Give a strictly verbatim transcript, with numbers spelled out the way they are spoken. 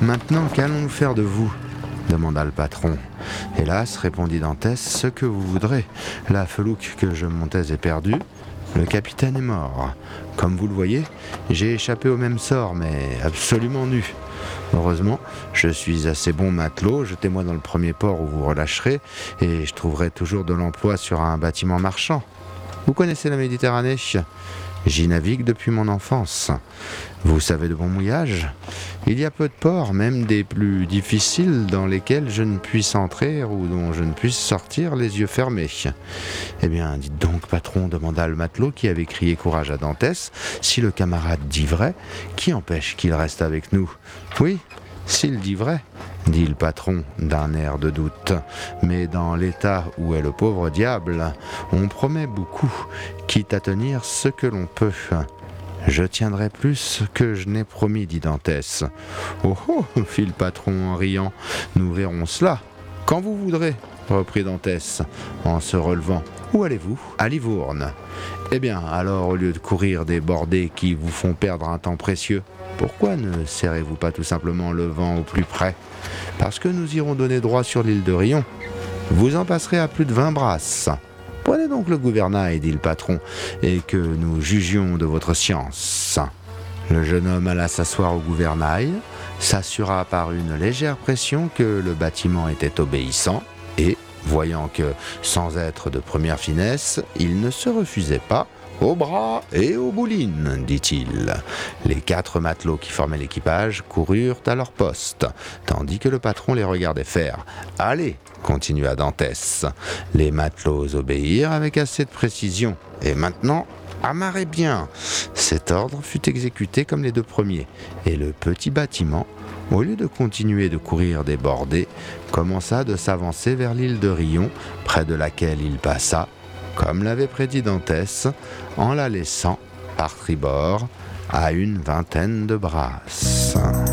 Maintenant, qu'allons-nous faire de vous ? Demanda le patron. Hélas, répondit Dantès, ce que vous voudrez. La felouque que je montais est perdue. Le capitaine est mort. Comme vous le voyez, j'ai échappé au même sort, mais absolument nu. Heureusement, je suis assez bon matelot, jetez-moi dans le premier port où vous relâcherez, et je trouverai toujours de l'emploi sur un bâtiment marchand. Vous connaissez la Méditerranée ? J'y navigue depuis mon enfance. Vous savez de bons mouillages ? Il y a peu de ports, même des plus difficiles, dans lesquels je ne puisse entrer ou dont je ne puisse sortir les yeux fermés. Eh bien, dites donc, patron, demanda le matelot qui avait crié courage à Dantès, si le camarade dit vrai, qui empêche qu'il reste avec nous ? Oui, s'il dit vrai, dit le patron d'un air de doute. Mais dans l'état où est le pauvre diable, on promet beaucoup, quitte à tenir ce que l'on peut. Je tiendrai plus que je n'ai promis, dit Dantès. Oh oh, fit le patron en riant, nous verrons cela. Quand vous voudrez, reprit Dantès, en se relevant. Où allez-vous ? À Livourne. Eh bien, alors, au lieu de courir des bordées qui vous font perdre un temps précieux, pourquoi ne serrez-vous pas tout simplement le vent au plus près ? Parce que nous irons donner droit sur l'île de Rion. Vous en passerez à plus de vingt brasses. Prenez donc le gouvernail, dit le patron, et que nous jugions de votre science. Le jeune homme alla s'asseoir au gouvernail, s'assura par une légère pression que le bâtiment était obéissant, et, voyant que, sans être de première finesse, il ne se refusait pas, au bras et aux boulines, dit-il. Les quatre matelots qui formaient l'équipage coururent à leur poste, tandis que le patron les regardait faire. « Allez !» continua Dantès. Les matelots obéirent avec assez de précision. « Et maintenant, amarrez bien !» Cet ordre fut exécuté comme les deux premiers, et le petit bâtiment, au lieu de continuer de courir des bordées, commença de s'avancer vers l'île de Rion, près de laquelle il passa, comme l'avait prédit Dantès, en la laissant, par tribord, à une vingtaine de brasses.